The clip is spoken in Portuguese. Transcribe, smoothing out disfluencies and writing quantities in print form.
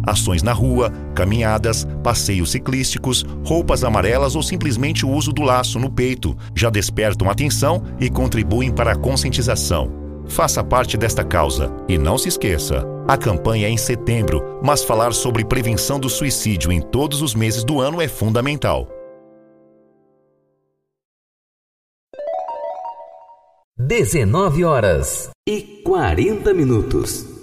Ações na rua, caminhadas, passeios ciclísticos, roupas amarelas ou simplesmente o uso do laço no peito já despertam atenção e contribuem para a conscientização. Faça parte desta causa e não se esqueça, a campanha é em setembro, mas falar sobre prevenção do suicídio em todos os meses do ano é fundamental. 19h40.